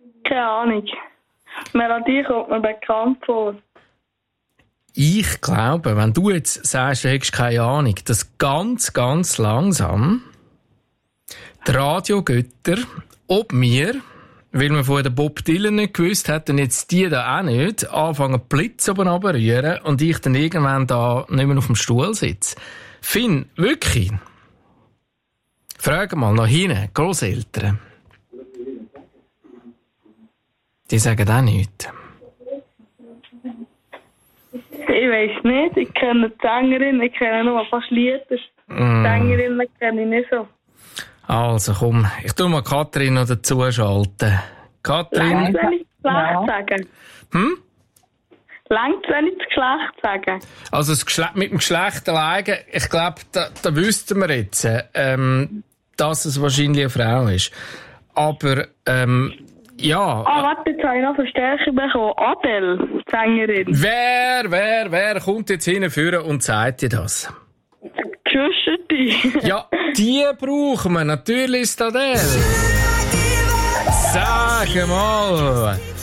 Keine Ahnung. Melodie kommt mir bekannt vor. Ich glaube, wenn du jetzt sagst, du hättest keine Ahnung, dass ganz, ganz langsam die Radiogötter, ob wir, weil wir vorher den Bob Dylan nicht gewusst hätten, jetzt die da auch nicht, anfangen Blitz oben runterrühren und ich dann irgendwann da nicht mehr auf dem Stuhl sitze. Finn, wirklich? Frag mal nach hinten, Grosseltern. Die sagen auch nichts. Ich weiss nicht, ich kenne die Sängerin, ich kenne nur fast Lieder. Die Sängerinnen kenne ich nicht so. Also komm, ich tu mal Katrin noch dazu schalten. Katrin? Längt, wenn ich das Geschlecht sagen? Längt, wenn ich das Geschlecht sagen? Also mit dem Geschlecht alleine, ich glaube, da wüssten wir jetzt, dass es wahrscheinlich eine Frau ist. Aber, ja. Warte, jetzt habe ich noch Verstärkung bekommen. Adele, die Sängerin. Wer kommt jetzt hinführen und sagt dir das? Geschwisterte. Ja, die brauchen wir. Natürlich ist Adele. Sag mal.